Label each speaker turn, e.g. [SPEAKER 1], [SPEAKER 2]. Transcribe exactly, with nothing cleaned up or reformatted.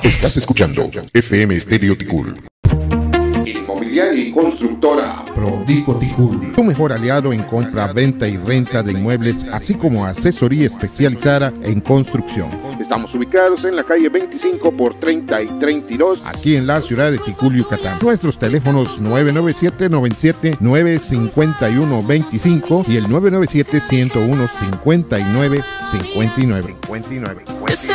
[SPEAKER 1] Estás escuchando F M Estéreo Ticul.
[SPEAKER 2] Inmobiliaria y constructora
[SPEAKER 3] Prodico Ticul, tu mejor aliado en compra, venta y renta de inmuebles, así como asesoría especializada en construcción.
[SPEAKER 2] Estamos ubicados en la calle veinticinco por treinta y treinta y dos,
[SPEAKER 3] aquí en la ciudad de Ticul, Yucatán. Nuestros teléfonos nueve nueve siete, nueve siete nueve, cinco uno dos cinco y el nueve nueve siete, uno uno, cinco nueve cinco nueve.